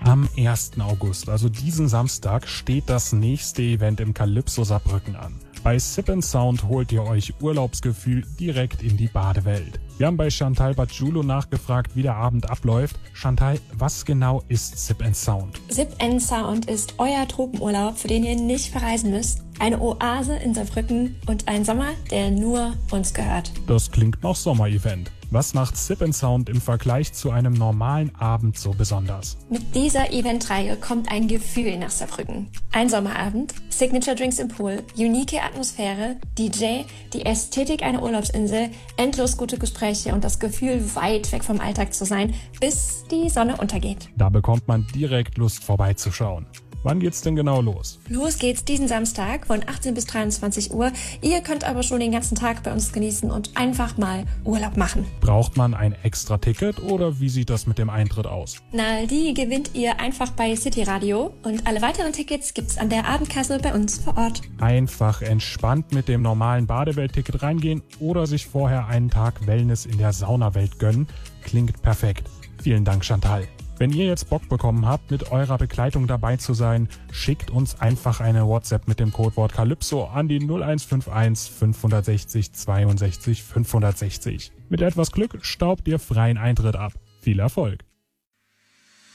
Am 1. August, also diesen Samstag, steht das nächste Event im Calypso Saarbrücken an. Bei Sip & Sound holt ihr euch Urlaubsgefühl direkt in die Badewelt. Wir haben bei Chantal Badjulo nachgefragt, wie der Abend abläuft. Chantal, was genau ist Sip & Sound? Sip & Sound ist euer Tropenurlaub, für den ihr nicht verreisen müsst. Eine Oase in Saarbrücken und ein Sommer, der nur uns gehört. Das klingt nach Sommerevent. Was macht Sip & Sound im Vergleich zu einem normalen Abend so besonders? Mit dieser Eventreihe kommt ein Gefühl nach Saarbrücken. Ein Sommerabend, Signature Drinks im Pool, unique Atmosphäre, DJ, die Ästhetik einer Urlaubsinsel, endlos gute Gespräche und das Gefühl, weit weg vom Alltag zu sein, bis die Sonne untergeht. Da bekommt man direkt Lust vorbeizuschauen. Wann geht's denn genau los? Los geht's diesen Samstag von 18 bis 23 Uhr. Ihr könnt aber schon den ganzen Tag bei uns genießen und einfach mal Urlaub machen. Braucht man ein extra Ticket oder wie sieht das mit dem Eintritt aus? Na, die gewinnt ihr einfach bei City Radio und alle weiteren Tickets gibt's an der Abendkasse bei uns vor Ort. Einfach entspannt mit dem normalen Badewelt-Ticket reingehen oder sich vorher einen Tag Wellness in der Saunawelt gönnen. Klingt perfekt. Vielen Dank, Chantal. Wenn ihr jetzt Bock bekommen habt, mit eurer Begleitung dabei zu sein, schickt uns einfach eine WhatsApp mit dem Codewort Calypso an die 0151 560 62 560. Mit etwas Glück staubt ihr freien Eintritt ab. Viel Erfolg!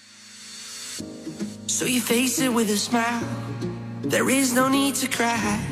So you face it with a smile. There is no need to cry.